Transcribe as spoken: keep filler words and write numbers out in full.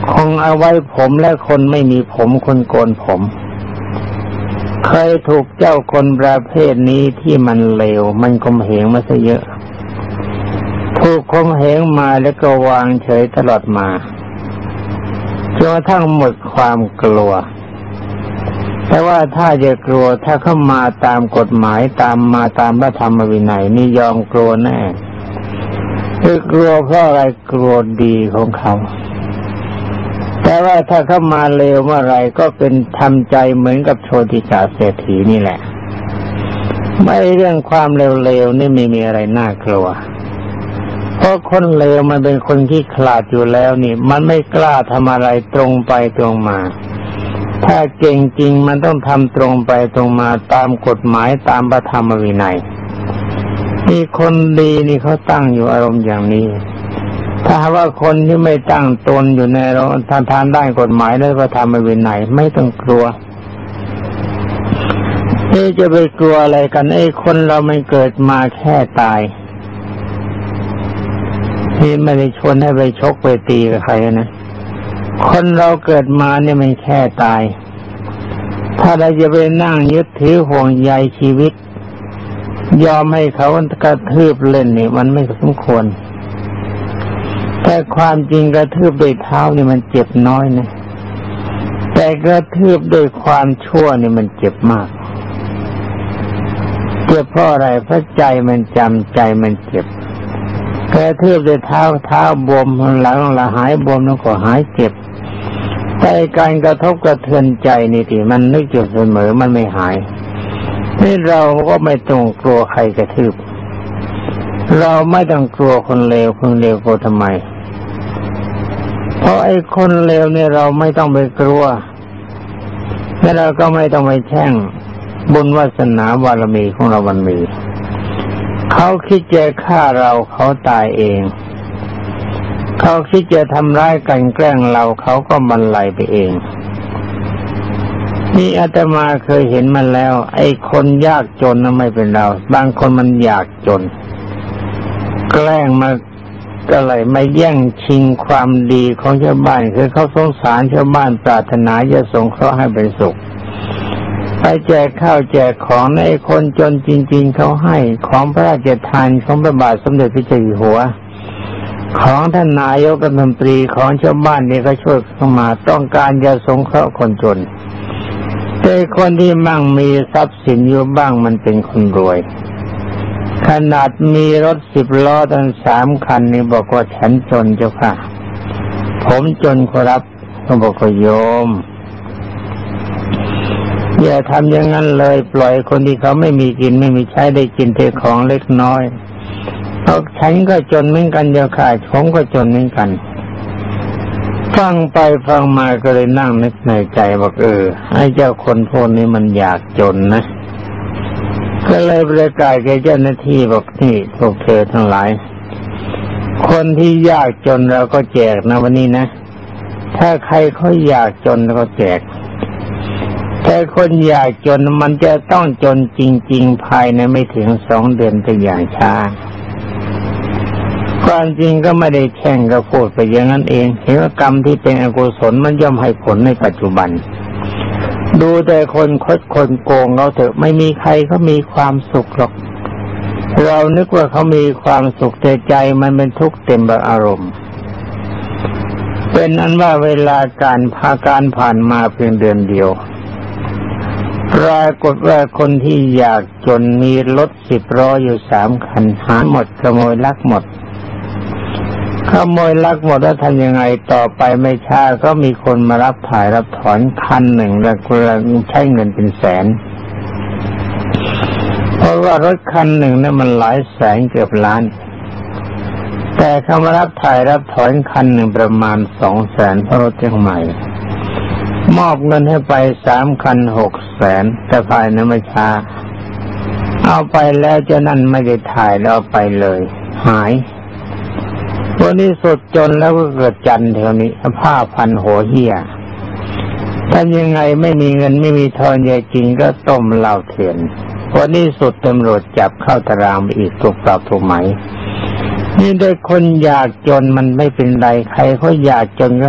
คงเอาไว้ผมและคนไม่มีผมคนโกนผมเคยถูกเจ้าคนประเภทนี้ที่มันเลวมันข่มเหงมาซะเยอะถูกข่มเหงมาแล้วก็วางเฉยตลอดมาจนกระทั่งหมดความกลัวแต่ว่าถ้าจะกลัวถ้าเข้ามาตามกฎหมายตามมาตามพระธรรมวินัยนี่ยอมกลัวแน่คือกลัวเพราะอะไรกลัวดีของเขาแต่ว่าถ้าเข้ามาเลวเมื่อไรก็เป็นทำใจเหมือนกับโชติกาเศรษฐีนี่แหละไม่เรื่องความเลวๆนี่ไม่มีอะไรน่ากลัวเพราะคนเลวมันเป็นคนที่ขลาดอยู่แล้วนี่มันไม่กล้าทำอะไรตรงไปตรงมาถ้าเก่งจริงมันต้องทำตรงไปตรงมาตามกฎหมายตามพระธรรมวินัยนี่คนดีนี่เขาตั้งอยู่อารมณ์อย่างนี้ถ้าว่าคนที่ไม่ตั้งตนอยู่ในเราทางทางด้านกฎหมายและพระธรรมวินัยไม่ต้องกลัวนี่จะไปกลัวอะไรกันไอ้คนเรามันเกิดมาแค่ตายนี่ไม่ได้ชวนให้ไปชกไปตีกับใครนะคนเราเกิดมาเนี่ยมันแค่ตายถ้าเราจะไปนั่งยึดถือห่วงใยชีวิตยอมให้เขากระทืบเล่นนี่มันไม่สมควรแต่ความจริงกระทืบด้วยเท้านี่มันเจ็บน้อยนะแต่กระทืบด้วยความชั่วนี่มันเจ็บมากเจ็บเพราะอะไรเพราะใจมันจำใจมันเจ็บกระทืบด้วยเท้าเท้าบวมหลังละหายบวมแล้วก็หายเจ็บแต่การกระทบกระเทือนใจนี่ที่มันนึกอยู่เสมอมันไม่หายนี่เราก็ไม่ต้องกลัวใครกระทืบเราไม่ต้องกลัวคนเลวคนเลวกลัวทำไมเพราะไอ้คนเลวเนี่ยเราไม่ต้องไปกลัวและเราก็ไม่ต้องไปแช่งบุญวาสนาบารมีของเรามันมีเขาคิดจะฆ่าเราเขาตายเองเขาคิดจะทำร้ายกันแกล้งเราเขาก็บรรลัยไปเองนี่อาตมาเคยเห็นมันแล้วไอ้คนยากจนน่ะไม่เป็นเราบางคนมันอยากจนแกล้งมาอะไรมาแย่งชิงความดีของชาวบ้านคือเขาสงสารชาวบ้านปรารถนาจะสงเคราะห์ให้เป็นสุขไปแจกข้าวแจกของในคนจนจริงๆเขาให้ของพระราชทานของพระบาทสมเด็จพระเจ้าอยู่หัวของท่านนายกรัฐมนตรีของชาวบ้านนี่ก็ช่วยเข้ามาต้องการจะสงเคราะห์คนจนแต่คนที่มั่งมีทรัพย์สินอยู่บ้างมันเป็นคนรวยขนาดมีรถสิบล้อตั้งสามคันนี่บอกว่าฉันจนเจ้าค่ะผมจนครับเขาบอกว่าโยมอย่าทำอย่างนั้นเลยปล่อยคนที่เขาไม่มีกินไม่มีใช้ได้กินแต่ของเล็กน้อยเพราะฉันก็จนเหมือนกันเจ้าค่ะผมก็จนเหมือนกันฟังไปฟังมาก็เลยนั่งนึกในใจบอกเออไอ้เจ้าคนพวกนี้มันอยากจนนะก็เลยประกาศแก่เจ้าหน้าที่บอกนี่พวกเธอทั้งหลายคนที่ยากจนเราก็แจกนะวันนี้นะถ้าใครเขาอยากจนเราก็แจกแต่คนอยากจนมันจะต้องจนจริงๆภายในไม่ถึงสองเดือนเป็นอย่างช้าความจริงก็ไม่ได้แช่งก็พูดไปอย่างนั้นเองเห็นว่ากรรมที่เป็นอกุศลมันย่อมให้ผลในปัจจุบันดูแต่คนคดคนโกงเราเถอะไม่มีใครเขามีความสุขหรอกเรานึกว่าเขามีความสุขแต่ใจมันเป็นทุกข์เต็มอารมณ์เป็นอันว่าเวลาการพาการผ่านมาเพียงเดือนเดียวปรากฏว่าคนที่อยากจนมีรถสิบล้ออยู่สามคันหายหมดขโมยลักหมดขโมยลักหมดแล้วทำยังไงต่อไปไม่ช้าก็มีคนมารับถ่ายรับถอนคันหนึ่งแล้วก็ใช้เงินเป็นแสนเพราะว่ารถคันหนึ่งนั้นมันหลายแสนเกือบล้านแต่เขามารับถ่ายรับถอนคันหนึ่งประมาณสองแสนเพราะรถยังใหม่มอบเงินให้ไปสามคันหกแสนแต่ภายในไม่ช้าเอาไปแล้วเจ้านั่นไม่ได้ถ่ายแล้วเอาไปเลยหายวันนี้สุดจนแล้วก็เกิดจันแถวนี้ผ้าพันหัวเหี้ยถ้ายังไงไม่มีเงินไม่มีทองยายกินก็ต้มเหล้าเถื่อนวันนี้สุดตำรวจจับเข้าตารางไปอีกถูกปรับถูกไหมนี่ได้คนอยากจนมันไม่เป็นไรใครเขาอยากจน